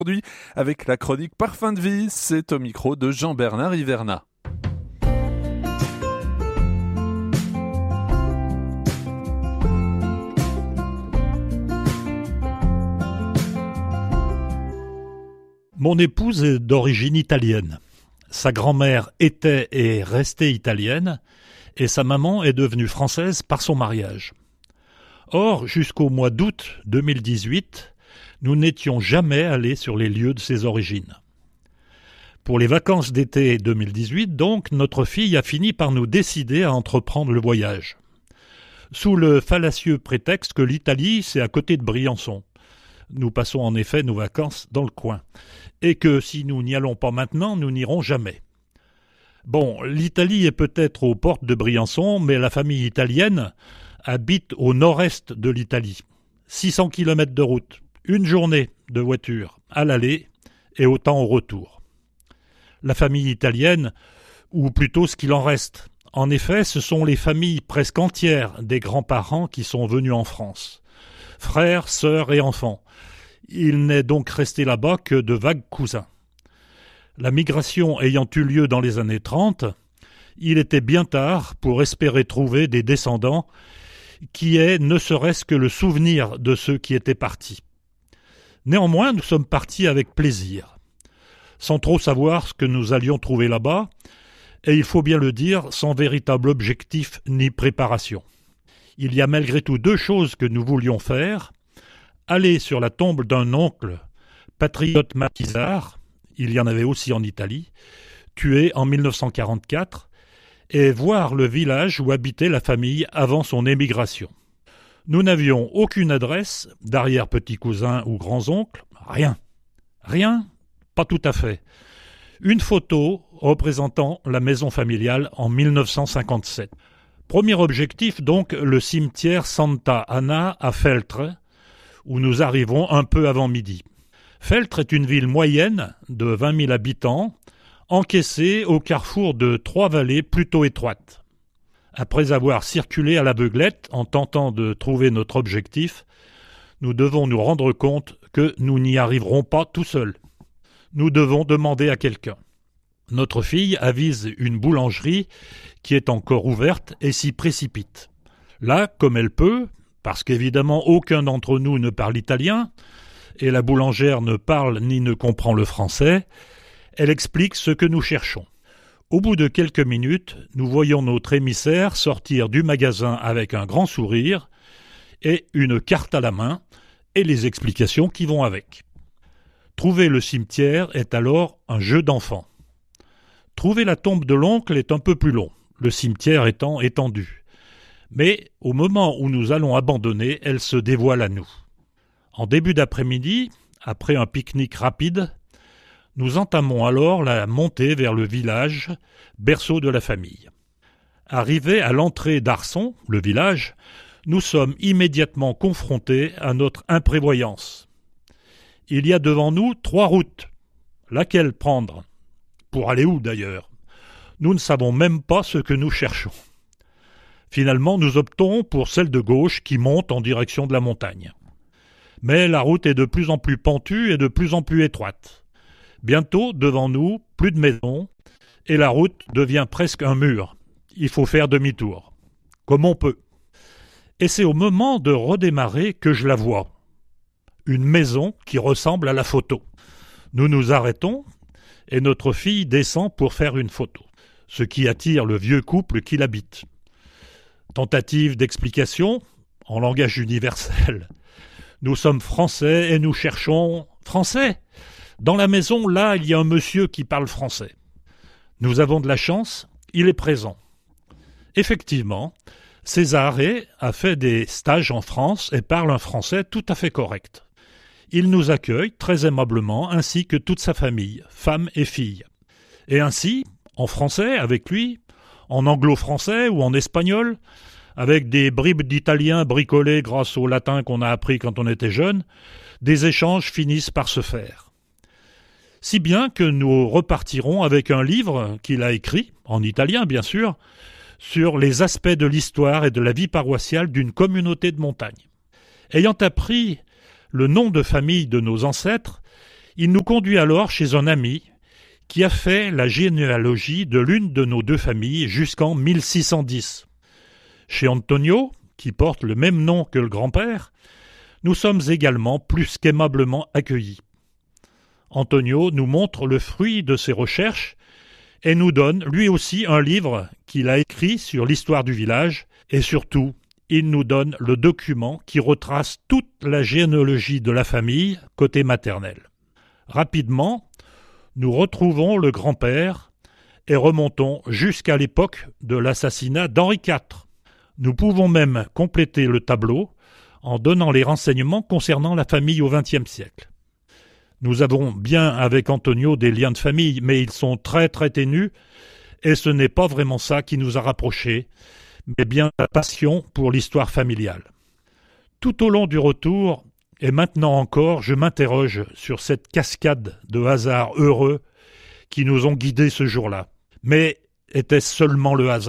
Aujourd'hui, avec la chronique Parfum de vie, c'est au micro de Jean-Bernard Hivernat. Mon épouse est d'origine italienne. Sa grand-mère était et est restée italienne, et sa maman est devenue française par son mariage. Or, jusqu'au mois d'août 2018, nous n'étions jamais allés sur les lieux de ses origines. Pour les vacances d'été 2018, donc, notre fille a fini par nous décider à entreprendre le voyage. Sous le fallacieux prétexte que l'Italie, c'est à côté de Briançon. Nous passons en effet nos vacances dans le coin. Et que si nous n'y allons pas maintenant, nous n'irons jamais. Bon, l'Italie est peut-être aux portes de Briançon, mais la famille italienne habite au nord-est de l'Italie. 600 km de route, une journée de voiture à l'aller et autant au retour. La famille italienne, ou plutôt ce qu'il en reste. En effet, ce sont les familles presque entières des grands-parents qui sont venus en France. Frères, sœurs et enfants. Il n'est donc resté là-bas que de vagues cousins. La migration ayant eu lieu dans les années 30, il était bien tard pour espérer trouver des descendants qui aient ne serait-ce que le souvenir de ceux qui étaient partis. Néanmoins, nous sommes partis avec plaisir, sans trop savoir ce que nous allions trouver là-bas, et il faut bien le dire, sans véritable objectif ni préparation. Il y a malgré tout deux choses que nous voulions faire: aller sur la tombe d'un oncle, patriote maquisard, il y en avait aussi en Italie, tué en 1944, et voir le village où habitait la famille avant son émigration. Nous n'avions aucune adresse, d'arrière-petits-cousins ou grands-oncles, rien. Rien, pas tout à fait. Une photo représentant la maison familiale en 1957. Premier objectif donc, le cimetière Santa Anna à Feltre, où nous arrivons un peu avant midi. Feltre est une ville moyenne de 20 000 habitants, encaissée au carrefour de trois vallées plutôt étroites. Après avoir circulé à l'aveuglette en tentant de trouver notre objectif, nous devons nous rendre compte que nous n'y arriverons pas tout seuls. Nous devons demander à quelqu'un. Notre fille avise une boulangerie qui est encore ouverte et s'y précipite. Là, comme elle peut, parce qu'évidemment aucun d'entre nous ne parle italien, et la boulangère ne parle ni ne comprend le français, elle explique ce que nous cherchons. Au bout de quelques minutes, nous voyons notre émissaire sortir du magasin avec un grand sourire et une carte à la main et les explications qui vont avec. Trouver le cimetière est alors un jeu d'enfant. Trouver la tombe de l'oncle est un peu plus long, le cimetière étant étendu. Mais au moment où nous allons abandonner, elle se dévoile à nous. En début d'après-midi, après un pique-nique rapide, nous entamons alors la montée vers le village, berceau de la famille. Arrivés à l'entrée d'Arçon, le village, nous sommes immédiatement confrontés à notre imprévoyance. Il y a devant nous 3 routes. Laquelle prendre? Pour aller où d'ailleurs? Nous ne savons même pas ce que nous cherchons. Finalement, nous optons pour celle de gauche qui monte en direction de la montagne. Mais la route est de plus en plus pentue et de plus en plus étroite. Bientôt, devant nous, plus de maisons, et la route devient presque un mur. Il faut faire demi-tour. Comme on peut. Et c'est au moment de redémarrer que je la vois. Une maison qui ressemble à la photo. Nous nous arrêtons, et notre fille descend pour faire une photo, ce qui attire le vieux couple qui l'habite. Tentative d'explication, en langage universel. Nous sommes français et nous cherchons... Français ? Dans la maison, là, il y a un monsieur qui parle français. Nous avons de la chance, il est présent. Effectivement, Césarée a fait des stages en France et parle un français tout à fait correct. Il nous accueille très aimablement, ainsi que toute sa famille, femme et fille. Et ainsi, en français avec lui, en anglo-français ou en espagnol, avec des bribes d'italien bricolées grâce au latin qu'on a appris quand on était jeune, des échanges finissent par se faire. Si bien que nous repartirons avec un livre qu'il a écrit, en italien bien sûr, sur les aspects de l'histoire et de la vie paroissiale d'une communauté de montagne. Ayant appris le nom de famille de nos ancêtres, Il nous conduit alors chez un ami qui a fait la généalogie de l'une de nos deux familles jusqu'en 1610. Chez Antonio, qui porte le même nom que le grand-père, nous sommes également plus qu'aimablement accueillis. Antonio nous montre le fruit de ses recherches et nous donne lui aussi un livre qu'il a écrit sur l'histoire du village et surtout, il nous donne le document qui retrace toute la généalogie de la famille côté maternel. Rapidement, nous retrouvons le grand-père et remontons jusqu'à l'époque de l'assassinat d'Henri IV. Nous pouvons même compléter le tableau en donnant les renseignements concernant la famille au XXe siècle. Nous avons bien avec Antonio des liens de famille, mais ils sont très très ténus et ce n'est pas vraiment ça qui nous a rapprochés, mais bien la passion pour l'histoire familiale. Tout au long du retour, et maintenant encore, je m'interroge sur cette cascade de hasards heureux qui nous ont guidés ce jour-là. Mais était-ce seulement le hasard ?